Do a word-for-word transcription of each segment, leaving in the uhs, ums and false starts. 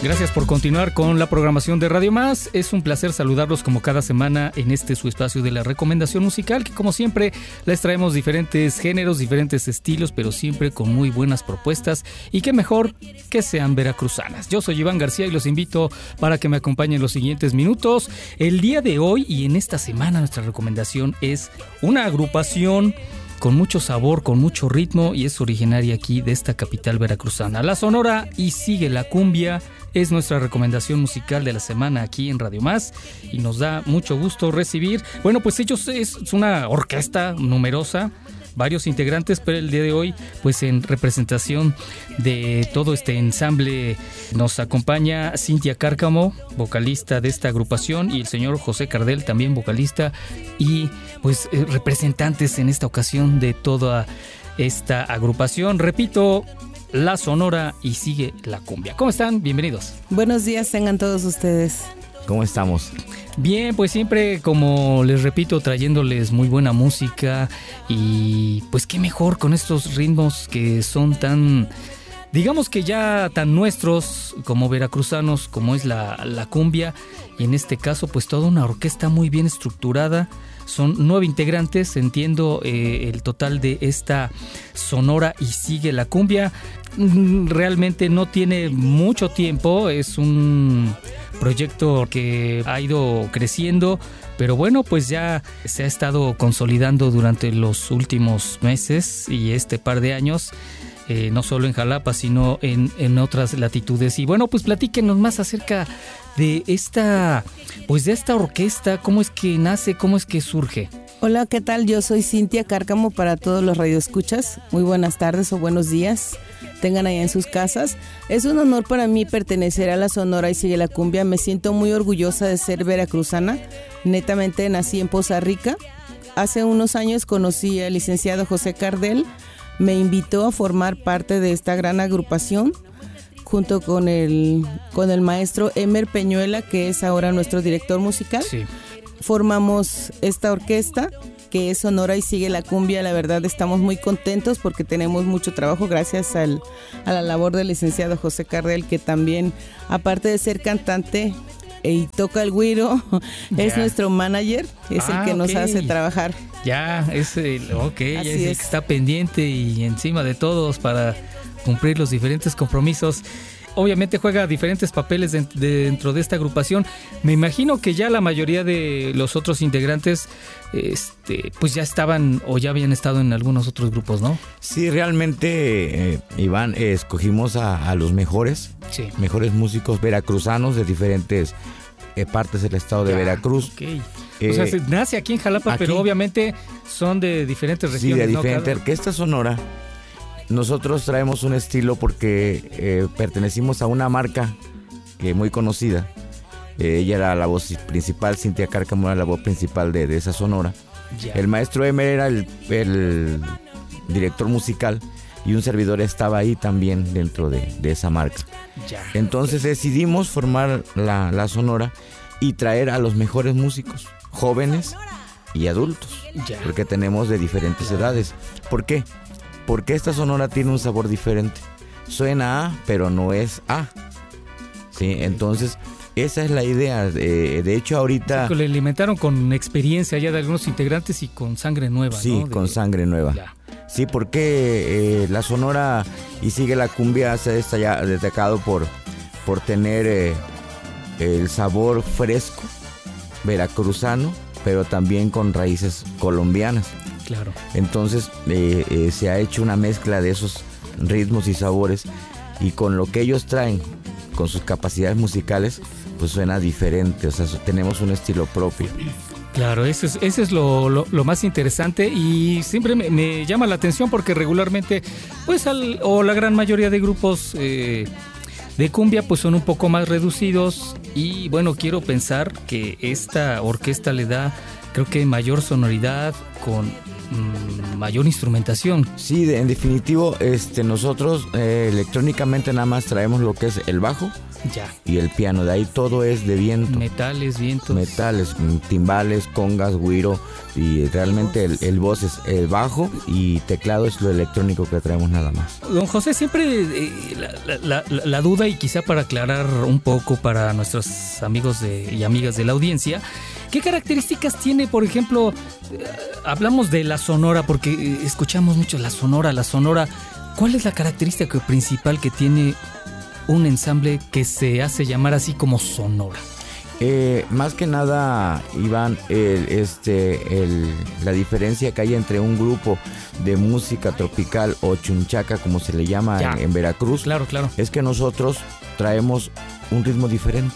Gracias por continuar con la programación de Radio Más. Es un placer saludarlos como cada semana en este su espacio de la recomendación musical, que como siempre les traemos diferentes géneros, diferentes estilos, pero siempre con muy buenas propuestas, y qué mejor que sean veracruzanas. Yo soy Iván García y los invito para que me acompañen los siguientes minutos. El día de hoy y en esta semana nuestra recomendación es una agrupación con mucho sabor, con mucho ritmo, y es originaria aquí de esta capital veracruzana. La Sonora y Sigue la Cumbia es nuestra recomendación musical de la semana aquí en Radio Más, y nos da mucho gusto recibir, bueno, pues ellos es una orquesta numerosa, varios integrantes, pero el día de hoy, pues en representación de todo este ensamble, nos acompaña Cintia Cárcamo, vocalista de esta agrupación, y el señor José Cardel, también vocalista, y pues eh, representantes en esta ocasión de toda esta agrupación. Repito, La Sonora y Sigue la Cumbia. ¿Cómo están? Bienvenidos. Buenos días tengan todos ustedes. ¿Cómo estamos? Bien, pues siempre, como les repito, trayéndoles muy buena música, y pues qué mejor con estos ritmos que son tan, digamos que ya tan nuestros como veracruzanos, como es la, la cumbia, y en este caso pues toda una orquesta muy bien estructurada. Son nueve integrantes, entiendo, eh, el total de esta Sonora y Sigue la Cumbia. Realmente no tiene mucho tiempo, es un proyecto que ha ido creciendo, pero bueno, pues ya se ha estado consolidando durante los últimos meses y este par de años, eh, no solo en Jalapa, sino en, en otras latitudes. Y bueno, pues platíquenos más acerca de esta, pues de esta orquesta, cómo es que nace, cómo es que surge. Hola, ¿qué tal? Yo soy Cintia Cárcamo para todos los radioescuchas. Muy buenas tardes o buenos días tengan allá en sus casas. Es un honor para mí pertenecer a La Sonora y Sigue la Cumbia. Me siento muy orgullosa de ser veracruzana. Netamente nací en Poza Rica. Hace unos años conocí al licenciado José Cardel. Me invitó a formar parte de esta gran agrupación junto con el, con el maestro Emer Peñuela, que es ahora nuestro director musical. Sí. Formamos esta orquesta que es Sonora y Sigue la Cumbia. La verdad estamos muy contentos porque tenemos mucho trabajo gracias al, a la labor del licenciado José Cardel, que también, aparte de ser cantante y toca el güiro, es nuestro manager, es ah, el que okay. nos hace trabajar. Ya, es el, ok, ya es, es el que está pendiente y encima de todos para cumplir los diferentes compromisos. Obviamente juega diferentes papeles de, de, dentro de esta agrupación. Me imagino que ya la mayoría de los otros integrantes este, pues ya estaban o ya habían estado en algunos otros grupos, ¿no? Sí, realmente, eh, Iván, eh, escogimos a, a los mejores, sí. mejores músicos veracruzanos de diferentes eh, partes del estado de ya, Veracruz. Okay. Eh, o sea, se nace aquí en Jalapa, aquí, pero obviamente son de diferentes regiones. Sí, de ¿no? diferente Cada... orquesta sonora. Nosotros traemos un estilo porque eh, pertenecimos a una marca que muy conocida. Eh, ella era la voz principal, Cintia Cárcamo era la voz principal de, de esa sonora. Ya. El maestro Emer era el, el director musical y un servidor estaba ahí también dentro de, de esa marca. Ya. Entonces decidimos formar la, la sonora y traer a los mejores músicos, jóvenes y adultos, ya. porque tenemos de diferentes ya. edades. ¿Por qué? Porque esta sonora tiene un sabor diferente. Suena A, pero no es A. ¿Sí? Entonces, esa es la idea. De, de hecho, ahorita... Sí, le alimentaron con experiencia ya de algunos integrantes y con sangre nueva, sí, ¿no? con de... sangre nueva. Ya. Sí, porque eh, la Sonora y Sigue la Cumbia se ha destacado por, por tener eh, el sabor fresco, veracruzano, pero también con raíces colombianas. Claro. Entonces eh, eh, se ha hecho una mezcla de esos ritmos y sabores, y con lo que ellos traen, con sus capacidades musicales, pues suena diferente. O sea, tenemos un estilo propio. Claro, eso es, eso es lo, lo, lo más interesante, y siempre me, me llama la atención porque regularmente, pues, al, o la gran mayoría de grupos eh, de cumbia, pues son un poco más reducidos, y bueno, quiero pensar que esta orquesta le da, creo que mayor sonoridad, con mm, mayor instrumentación. Sí, de, en definitivo, este, nosotros eh, electrónicamente nada más traemos lo que es el bajo ya. y el piano. De ahí todo es de viento. Metales, vientos. Metales, timbales, congas, güiro, y realmente el, el voz es el bajo y teclado es lo electrónico que traemos nada más. Don José, siempre eh, la, la, la, la duda, y quizá para aclarar un poco para nuestros amigos de, y amigas de la audiencia, ¿qué características tiene, por ejemplo, eh, hablamos de la sonora, porque eh, escuchamos mucho la sonora, la sonora, ¿cuál es la característica principal que tiene un ensamble que se hace llamar así como sonora? Eh, más que nada, Iván, el, este, el, la diferencia que hay entre un grupo de música tropical o chunchaca, como se le llama en, en Veracruz, claro, claro, es que nosotros traemos un ritmo diferente.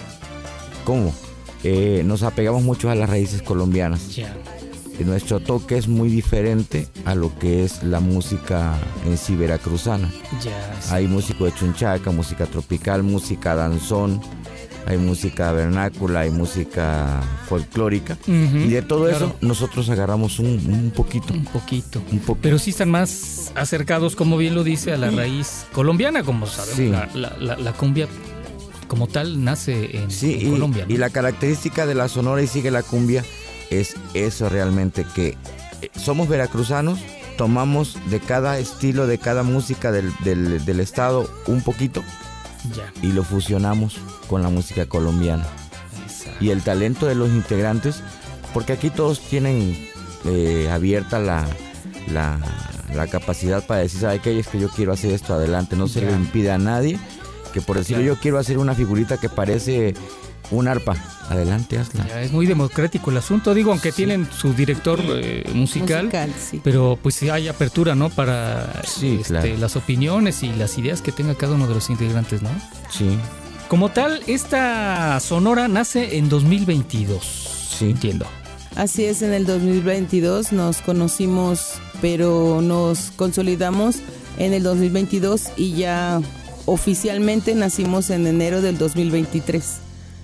¿Cómo? Eh, nos apegamos mucho a las raíces colombianas. Ya. Nuestro toque es muy diferente a lo que es la música en sí veracruzana. Ya, sí. Hay música de chunchaca, música tropical, música danzón, hay música vernácula, hay música folclórica. Uh-huh, y de todo claro. eso nosotros agarramos un, un poquito. Un poquito. Un poquito. Pero sí están más acercados, como bien lo dice, a la raíz colombiana, como sabemos. Sí. La, la, la, la cumbia como tal nace en, sí, en y, Colombia, ¿no? Y la característica de la sonora y sigue la cumbia es eso realmente, que somos veracruzanos, tomamos de cada estilo, de cada música del, del, del estado un poquito ya. Y lo fusionamos con la música colombiana. Exacto. Y el talento de los integrantes, porque aquí todos tienen eh, abierta la, la, la capacidad para decir, ¿sabe qué? Es que yo quiero hacer esto adelante, no se ya. le impide a nadie que por decirlo claro. yo quiero hacer una figurita que parece un arpa, adelante, hazla. Ya, es muy democrático el asunto, digo, aunque sí. tienen su director eh, musical, musical sí. pero pues hay apertura, ¿no? Para sí, este, claro. las opiniones y las ideas que tenga cada uno de los integrantes, ¿no? Sí. Como tal, esta sonora nace en dos mil veintidós. Sí. Entiendo. Así es, en el dos mil veintidós nos conocimos, pero nos consolidamos en el dos mil veintidós y ya oficialmente nacimos en enero del dos mil veintitrés.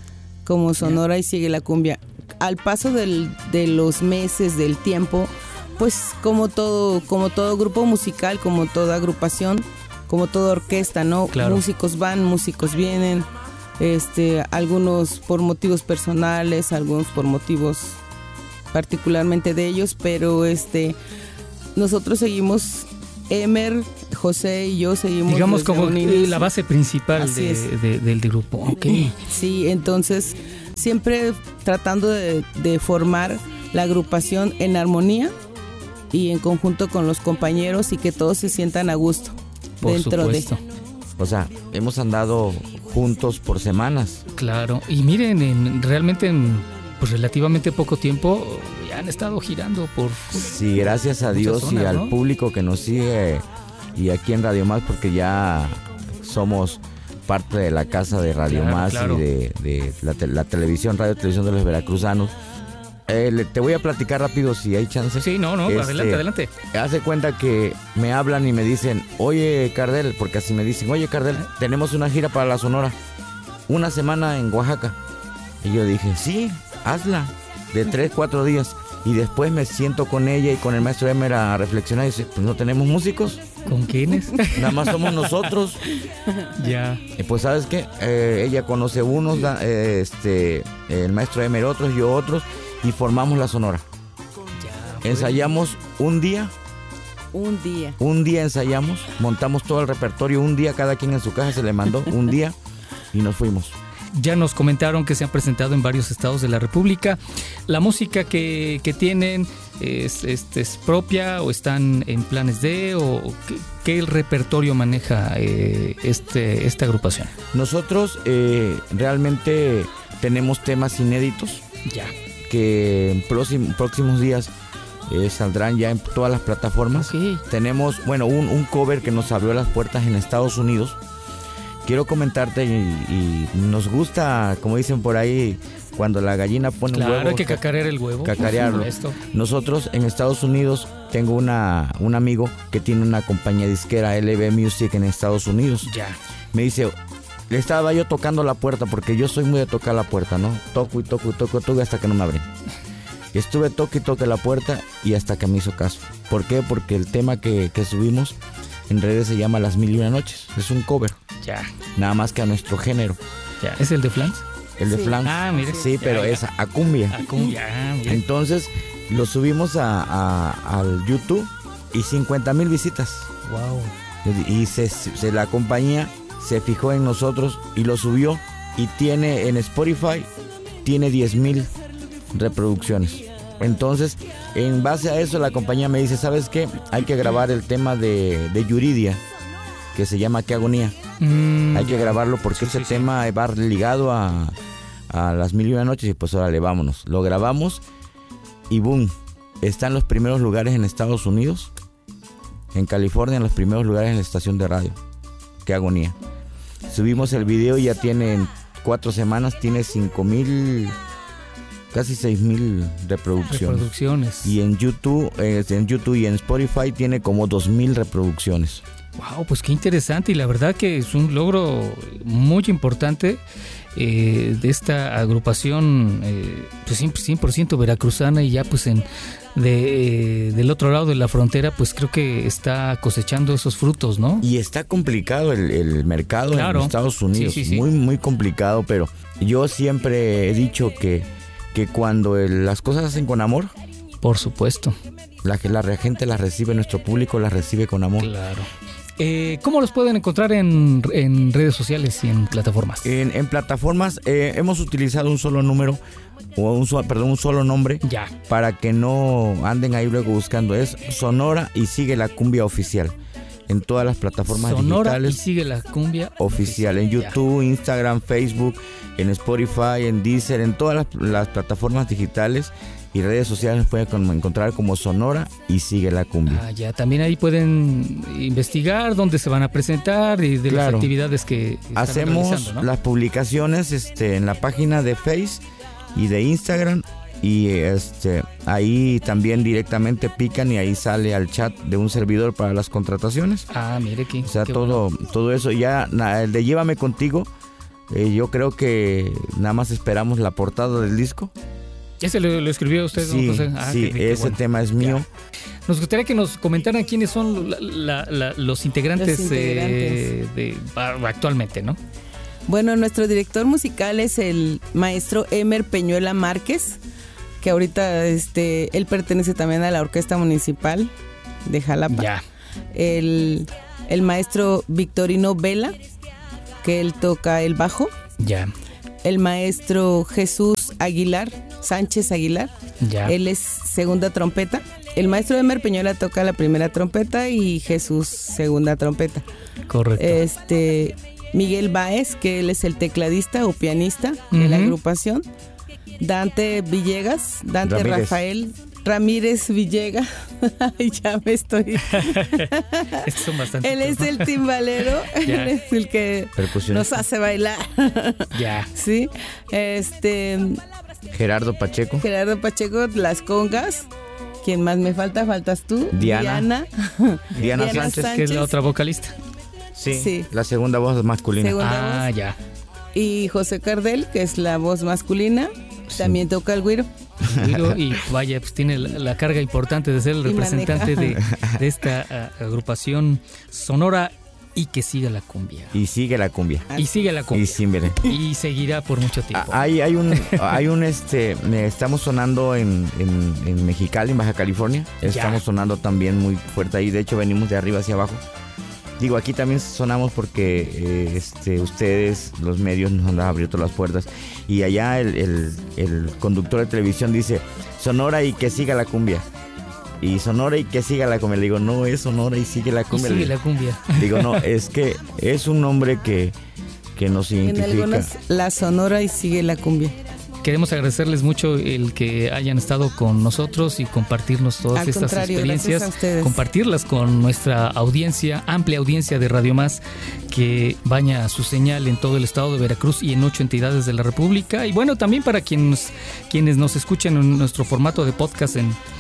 Como Sonora y Sigue la Cumbia. Al paso del, de los meses, del tiempo, pues como todo, como todo grupo musical, como toda agrupación, como toda orquesta, ¿no? Claro. Músicos van, músicos vienen, este, algunos por motivos personales, algunos por motivos particularmente de ellos, pero este, nosotros seguimos, Emer, José y yo seguimos. Digamos como la base principal de, de, del grupo. Okay. Sí, entonces siempre tratando de, de formar la agrupación en armonía y en conjunto con los compañeros y que todos se sientan a gusto. Por dentro supuesto. de. O sea, hemos andado juntos por semanas. Claro, y miren, en, realmente en pues, relativamente poco tiempo ya han estado girando por... Sí, gracias a Dios zonas, y al ¿no? público que nos sigue y aquí en Radio Más, porque ya somos parte de la casa de Radio claro, Más claro. y de, de la, te, la televisión, Radio Televisión de los Veracruzanos. Eh, le, te voy a platicar rápido si hay chance. Sí, no, no, este, adelante, adelante. Hace cuenta que me hablan y me dicen, oye Cardel, porque así me dicen, oye Cardel, tenemos una gira para la Sonora, una semana en Oaxaca. Y yo dije, sí, hazla, de tres, cuatro días. Y después me siento con ella y con el maestro Emer a reflexionar y dice, pues no tenemos músicos. ¿Con quiénes? Nada más somos nosotros. Ya. Y pues sabes qué, eh, ella conoce unos, eh, este, el maestro Emer otros, yo otros, y formamos la Sonora. Ya, ensayamos un día. Un día. Un día ensayamos, montamos todo el repertorio, un día cada quien en su casa se le mandó, un día, y nos fuimos. Ya nos comentaron que se han presentado en varios estados de la República. ¿La música que, que tienen es, es, es propia o están en planes de o qué, qué repertorio maneja eh, este, esta agrupación? Nosotros eh, realmente tenemos temas inéditos ya que en próxim, próximos días eh, saldrán ya en todas las plataformas. Okay. Tenemos, bueno, un, un cover que nos abrió las puertas en Estados Unidos. Quiero comentarte y, y nos gusta, como dicen por ahí, cuando la gallina pone claro, un huevo. Claro, hay que cacarear el huevo. Cacarearlo. Nosotros en Estados Unidos, tengo una, un amigo que tiene una compañía disquera, L B Music en Estados Unidos. Ya. Me dice, le estaba yo tocando la puerta, porque yo soy muy de tocar la puerta, ¿no? Toco y toco y toco y toco hasta que no me abren. Estuve toque y toque la puerta y hasta que me hizo caso. ¿Por qué? Porque el tema que, que subimos en redes se llama Las Mil y Una Noches. Es un cover. Ya. Nada más que a nuestro género. Ya. ¿Es el de Flans? El de Sí. Flans. Ah, mire. Sí, Ya, pero ya. es a cumbia. A cumbia. Ah, mire. Entonces lo subimos a, a- al YouTube y cincuenta mil visitas. Wow. Y se, se- la compañía se fijó en nosotros y lo subió. Y tiene en Spotify, tiene diez mil reproducciones. Entonces, en base a eso, la compañía me dice, ¿sabes qué? Hay que grabar el tema de, de Yuridia, que se llama Qué Agonía. Mm, Hay que grabarlo porque Sí, ese sí, sí. tema va ligado a, a Las Mil y Una Noches. Y pues órale, vámonos. Lo grabamos y boom, está en los primeros lugares en Estados Unidos, en California, en los primeros lugares en la estación de radio. Qué Agonía. Subimos el video y ya tiene en cuatro semanas, tiene cinco mil, casi seis mil reproducciones. Reproducciones. Y en YouTube, eh, en YouTube y en Spotify tiene como dos mil reproducciones. Wow, pues qué interesante, y la verdad que es un logro muy importante eh, de esta agrupación eh, pues cien por ciento veracruzana, y ya pues en de, eh, del otro lado de la frontera pues creo que está cosechando esos frutos, ¿no? Y está complicado el, el mercado Claro. en Estados Unidos, Sí, sí, sí. muy muy complicado, pero yo siempre he dicho que, que cuando el- las cosas se hacen con amor, Por supuesto. la, que la gente las recibe, nuestro público las recibe con amor. Claro. Eh, ¿Cómo los pueden encontrar en, en redes sociales y en plataformas? En, en plataformas eh, hemos utilizado un solo número, o un, so- perdón, un solo nombre, Ya. para que no anden ahí luego buscando. Es Sonora y Sigue la Cumbia Oficial. En todas las plataformas Sonora y digitales. Sigue la Cumbia Oficial. En Ya. YouTube, Instagram, Facebook, en Spotify, en Deezer, en todas las, las plataformas digitales y redes sociales pueden con- encontrar como Sonora y Sigue la Cumbia. Ah, ya, también ahí pueden investigar dónde se van a presentar y de Claro. las actividades que están Hacemos realizando, ¿no? las publicaciones este, en la página de Face y de Instagram, y este ahí también directamente pican y ahí sale al chat de un servidor para las contrataciones. Ah, mire que O sea, todo, todo eso. Ya na- el de Llévame Contigo, eh, yo creo que nada más esperamos la portada del disco. ¿Ese lo, lo escribió usted, don Sí, José? Ah, sí, qué- qué ese bueno. tema es mío. Nos gustaría que nos comentaran quiénes son la- la- la- los integrantes, Los integrantes. eh, de, ah, actualmente, ¿no? Bueno, nuestro director musical es el maestro Emer Peñuela Márquez, que ahorita este, él pertenece también a la Orquesta Municipal de Jalapa. Ya. El, el maestro Victorino Vela, que él toca el bajo. Ya. El maestro Jesús Aguilar, Sánchez Aguilar, Ya. él es segunda trompeta. El maestro Emer Peñuela toca la primera trompeta y Jesús segunda trompeta. Correcto. Este Miguel Báez, que él es el tecladista o pianista de la Ujú. agrupación. Dante Villegas, Dante Ramírez. Rafael Ramírez Villegas. Ay, ya me estoy. Estos son bastante. Él es el timbalero, Ya. él es el que Percusionista. nos hace bailar. Ya. Sí. Este Gerardo Pacheco. Gerardo Pacheco, las congas. ¿Quién más me falta? Faltas tú. Diana. Diana, Diana Diana Sánchez. Que es la Sánchez. otra vocalista. Sí, Sí. la segunda voz masculina. Segunda Ah, voz. ya. Y José Cardel, que es la voz masculina. También toca el güiro. Digo, y vaya, pues tiene la, la carga importante de ser el Y representante de, maneja. de esta ah, agrupación sonora, y que siga la cumbia. Y Sigue la Cumbia. Y sigue la Y cumbia. sí, mire. Y seguirá por mucho tiempo. Ah, Hay, hay un, hay un este, me- estamos sonando en, en, en Mexicali, en Baja California. Estamos sonando también muy fuerte ahí. De hecho, venimos de arriba hacia abajo. Digo, aquí también sonamos porque eh, este, ustedes, los medios, nos han abierto las puertas. Y allá el, el, el conductor de televisión dice, Sonora y que siga la cumbia. Y Sonora y que siga la cumbia. Le digo, no, es Sonora y sigue la Y cumbia. sigue Le- la cumbia. Digo, no, es que es un nombre que, que nos En identifica. algunas la sonora y sigue la cumbia. Queremos agradecerles mucho el que hayan estado con nosotros y compartirnos todas Al estas contrario, experiencias, gracias a ustedes. compartirlas con nuestra audiencia, amplia audiencia de Radio Más, que baña su señal en todo el estado de Veracruz y en ocho entidades de la República. Y bueno, también para quienes, quienes nos escuchan en nuestro formato de podcast en,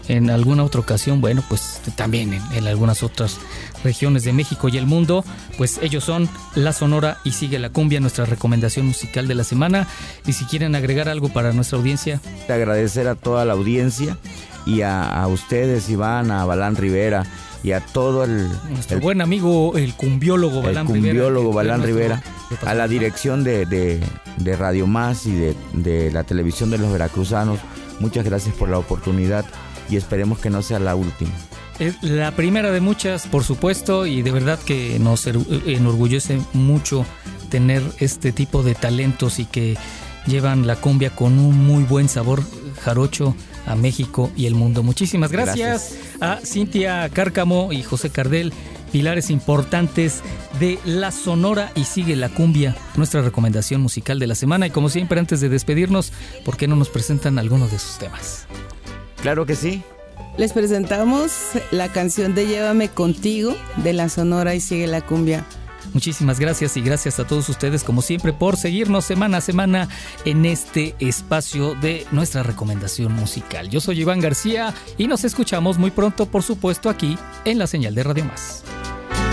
en alguna otra ocasión, bueno, pues también en, en algunas otras regiones de México y el mundo, pues ellos son La Sonora y Sigue la Cumbia, nuestra recomendación musical de la semana. Y si quieren agregar algo para nuestra audiencia. Agradecer a toda la audiencia y a, a ustedes, Iván, a Balán Rivera y a todo el... Nuestro el, buen amigo, el cumbiólogo Balán el Rivera. cumbiólogo Balán nuestro, Rivera, a la dirección de, de, de Radio Más y de, de la televisión de los veracruzanos. Muchas gracias por la oportunidad y esperemos que no sea la última. Es la primera de muchas, por supuesto, y de verdad que nos enorgullece mucho tener este tipo de talentos y que llevan la cumbia con un muy buen sabor jarocho a México y el mundo. Muchísimas gracias, gracias a Cintia Cárcamo y José Cardel, pilares importantes de La Sonora y Sigue la Cumbia, nuestra recomendación musical de la semana. Y como siempre, antes de despedirnos, ¿por qué no nos presentan algunos de sus temas? Claro que sí. Les presentamos la canción de Llévame Contigo de La Sonora y Sigue la Cumbia. Muchísimas gracias y gracias a todos ustedes como siempre por seguirnos semana a semana en este espacio de nuestra recomendación musical. Yo soy Iván García y nos escuchamos muy pronto, por supuesto, aquí en la señal de Radio Más.